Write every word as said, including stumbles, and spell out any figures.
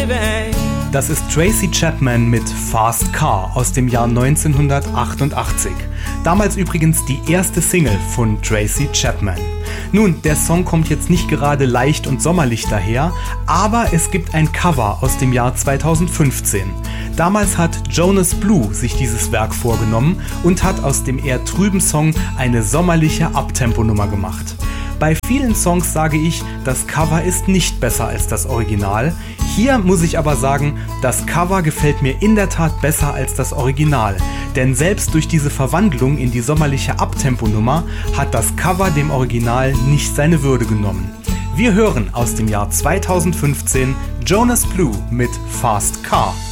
living. Das ist Tracy Chapman mit Fast Car aus dem Jahr neunzehnhundertachtundachtzig. Damals übrigens die erste Single von Tracy Chapman. Nun, der Song kommt jetzt nicht gerade leicht und sommerlich daher, aber es gibt ein Cover aus dem Jahr zweitausendfünfzehn. Damals hat Jonas Blue sich dieses Werk vorgenommen und hat aus dem eher trüben Song eine sommerliche Abtempo-Nummer gemacht. Bei vielen Songs sage ich, das Cover ist nicht besser als das Original. Hier muss ich aber sagen, das Cover gefällt mir in der Tat besser als das Original. Denn selbst durch diese Verwandlung in die sommerliche Abtempo-Nummer hat das Cover dem Original nicht seine Würde genommen. Wir hören aus dem Jahr zweitausendfünfzehn Jonas Blue mit Fast Car.